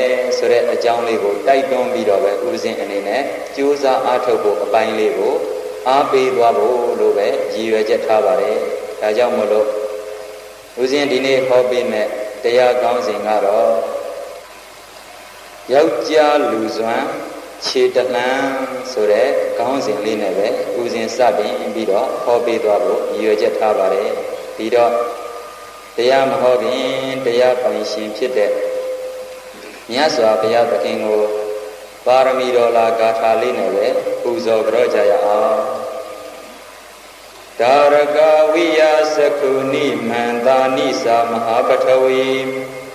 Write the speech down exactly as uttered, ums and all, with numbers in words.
ဆိုတဲ့အကြောင်းလေးကိုတိုက်တွန်းပြီးတော့ပဲဥစဉ်အနေနဲ့ကြိုးစားအားထုတ်ဖို့အပိုင်းလေးကိုအားပေးသွားဖို့လို့ပဲရည်ရွယ်ချက်ထားပါတယ်ဒါကြောင့်မို့လို့ဥစဉ်ဒီနေ့ဟောပေးမဲ့တရားကောင်းစဉ်ကတော့ယောက်ျားလူစွမ်းခြေတလန်းဆိုတဲ့ခေါင်းစဉ်လေးနဲ့ပဲဥစဉ်စတင်ပြီးတော့ဟောပေးသွားဖို့ရည်ရွယ်ချက်ထားပါတယ်ပြီးတော့တရားမဟောခင်တရားပိုင်ရှင်ဖြစ်တဲ့မြတ်စွာဘုရားသခင်ကိုပါရမီတော်လာဂါထာလေးနဲ့ပဲပူဇော်ကြကြရအောင်ဒါရကဝိယသကုဏိမန္တာနိသမဟာပထဝီ